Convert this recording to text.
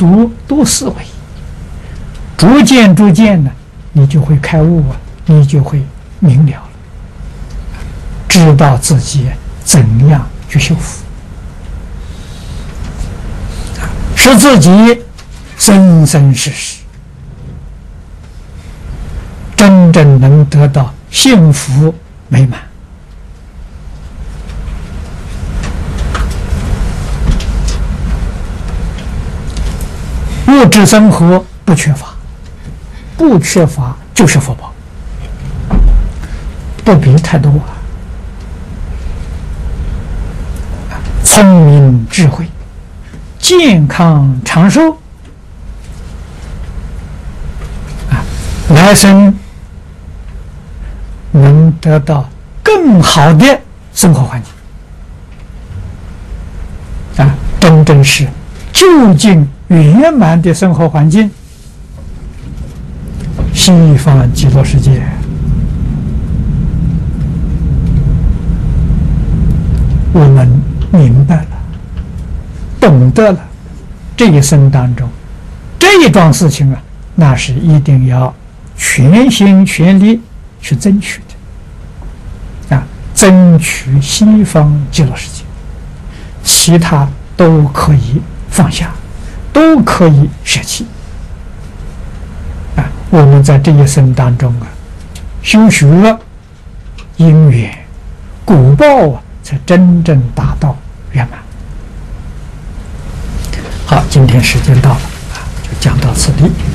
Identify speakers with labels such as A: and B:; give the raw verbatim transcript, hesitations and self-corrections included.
A: 读多思维，逐渐逐渐呢，你就会开悟啊，你就会明了了，知道自己怎样去修复，使自己生生世世真正能得到幸福美满。物质生活不缺乏，不缺乏就是福报，不必太多啊。聪明智慧，健康长寿啊，来生能得到更好的生活环境啊，真正是究竟圆满的生活环境。西方极乐世界我们明白了，懂得了，这一生当中这一桩事情啊，那是一定要全心全力去争取的啊，争取西方极乐世界，其他都可以放下，都可以舍弃啊。我们在这一生当中啊，修学因缘果报啊，才真正达到圆满。好，今天时间到了啊，就讲到此地。